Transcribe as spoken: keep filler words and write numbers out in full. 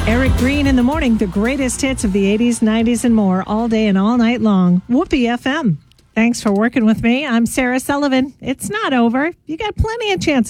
Eric Green in the morning, the greatest hits of the eighties, nineties, and more, all day and all night long. Whoopee F M. Thanks for working with me. I'm Sarah Sullivan. It's not over. You got plenty of chances.